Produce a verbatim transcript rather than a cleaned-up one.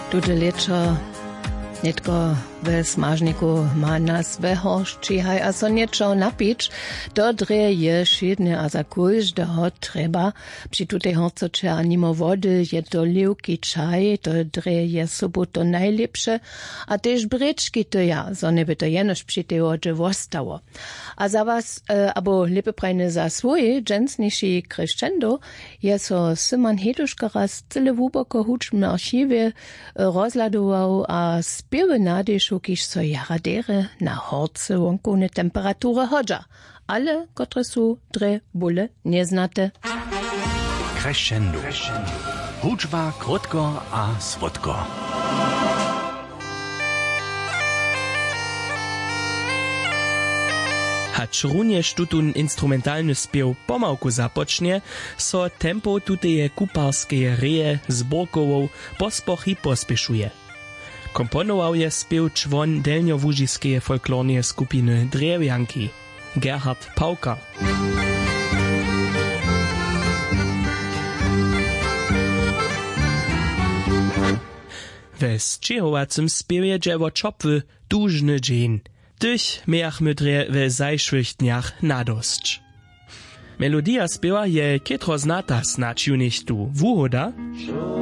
Tute leczo netko ve smažniku ma nas veho ščihaj a so niečo napič, to dre je šedne a za kujždeho treba. Při tutej horcoče a nimo vody je to livky čaj, to dre je sobu to najlepše, a tež brečky to ja, so neby to jenož při tej hodže vostało. A za was, e, abo lepe prajne za svoje, dženstniši crescendo, je so Simon Heduška raz cele vuboko hučne archive e, rozladoval a spiewy nadyšu, kiž so jaradere na horce wonkone temperature hodža, ale kotre su dre bule neznate. Crescendo. Hučba krotko a słodko. Hacz również tutun instrumentalny spiew pomałku zapocznie, so tempo tuteje kuparskeje reje z borkową pospochy pospieszuje. Komponował je spiew człon delnio-łużiskeje folklornie skupiny Drewjanki, Gerhard Pauka. We zčihowacym spiewie dziewo czopwy dużny dzień. Tych miachmy dre we zajszłych dniach nadosć. Melodia spiewa je kietro znata snać ju nicht tu wuhoda.